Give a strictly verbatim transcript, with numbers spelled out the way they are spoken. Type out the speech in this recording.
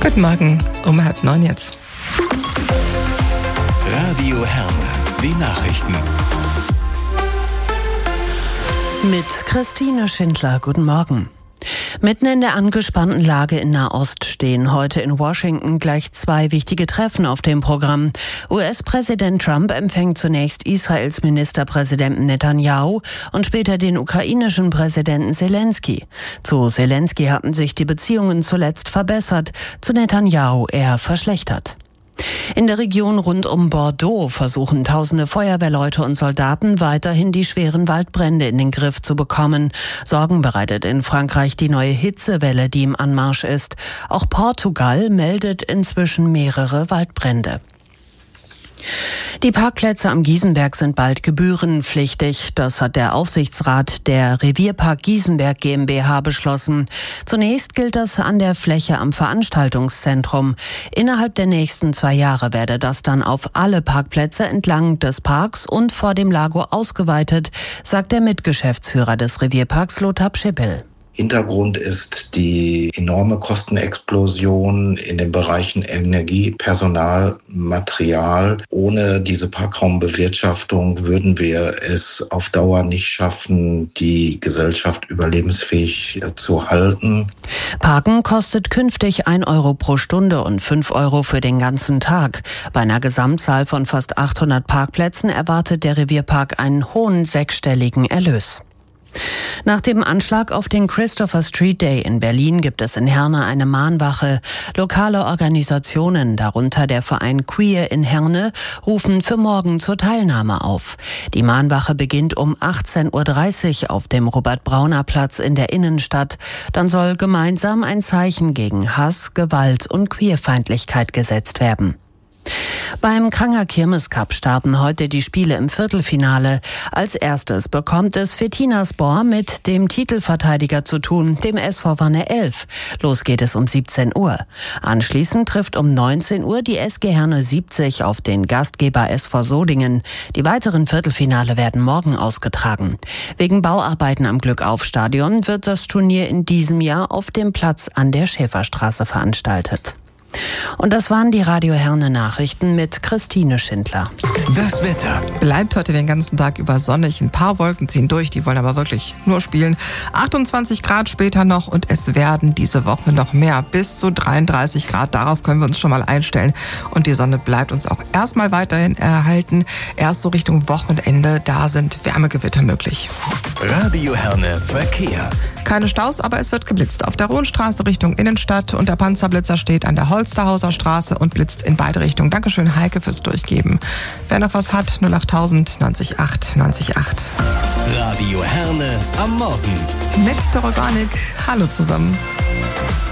Guten Morgen, um halb neun jetzt. Radio Herne, die Nachrichten. Mit Christine Schindler, guten Morgen. Mitten in der angespannten Lage in Nahost stehen heute in Washington gleich zwei wichtige Treffen auf dem Programm. U S-Präsident Trump empfängt zunächst Israels Ministerpräsidenten Netanyahu und später den ukrainischen Präsidenten Zelensky. Zu Zelensky hatten sich die Beziehungen zuletzt verbessert, zu Netanyahu eher verschlechtert. In der Region rund um Bordeaux versuchen tausende Feuerwehrleute und Soldaten weiterhin die schweren Waldbrände in den Griff zu bekommen. Sorgen bereitet in Frankreich die neue Hitzewelle, die im Anmarsch ist. Auch Portugal meldet inzwischen mehrere Waldbrände. Die Parkplätze am Giesenberg sind bald gebührenpflichtig. Das hat der Aufsichtsrat der Revierpark Giesenberg GmbH beschlossen. Zunächst gilt das an der Fläche am Veranstaltungszentrum. Innerhalb der nächsten zwei Jahre werde das dann auf alle Parkplätze entlang des Parks und vor dem Lago ausgeweitet, sagt der Mitgeschäftsführer des Revierparks Lothar Pschibel. Hintergrund ist die enorme Kostenexplosion in den Bereichen Energie, Personal, Material. Ohne diese Parkraumbewirtschaftung würden wir es auf Dauer nicht schaffen, die Gesellschaft überlebensfähig zu halten. Parken kostet künftig ein Euro pro Stunde und fünf Euro für den ganzen Tag. Bei einer Gesamtzahl von fast achthundert Parkplätzen erwartet der Revierpark einen hohen sechsstelligen Erlös. Nach dem Anschlag auf den Christopher Street Day in Berlin gibt es in Herne eine Mahnwache. Lokale Organisationen, darunter der Verein Queer in Herne, rufen für morgen zur Teilnahme auf. Die Mahnwache beginnt um achtzehn Uhr dreißig auf dem Robert-Brauner-Platz in der Innenstadt. Dann soll gemeinsam ein Zeichen gegen Hass, Gewalt und Queerfeindlichkeit gesetzt werden. Beim Kranger Kirmes-Cup starten heute die Spiele im Viertelfinale. Als erstes bekommt es Fetinaspor mit dem Titelverteidiger zu tun, dem S V Wanne elf. Los geht es um siebzehn Uhr. Anschließend trifft um neunzehn Uhr die S G Herne siebzig auf den Gastgeber S V Solingen. Die weiteren Viertelfinale werden morgen ausgetragen. Wegen Bauarbeiten am Glückauf-Stadion wird das Turnier in diesem Jahr auf dem Platz an der Schäferstraße veranstaltet. Und das waren die Radio Herne Nachrichten mit Christine Schindler. Das Wetter Bleibt heute den ganzen Tag über sonnig. Ein paar Wolken ziehen durch, die wollen aber wirklich nur spielen. achtundzwanzig Grad später noch und es werden diese Woche noch mehr. Bis zu dreiunddreißig Grad, darauf können wir uns schon mal einstellen. Und die Sonne bleibt uns auch erstmal weiterhin erhalten. Erst so Richtung Wochenende, da sind Wärmegewitter möglich. Radio Herne Verkehr. Keine Staus, aber es wird geblitzt. Auf der Rohnstraße Richtung Innenstadt und der Panzerblitzer steht an der Holsterhauser Straße und blitzt in beide Richtungen. Dankeschön, Heike, fürs Durchgeben. Wer noch was hat, null acht tausend neunzig acht neunzig acht. Radio Herne am Morgen. Mit der Organik. Hallo zusammen.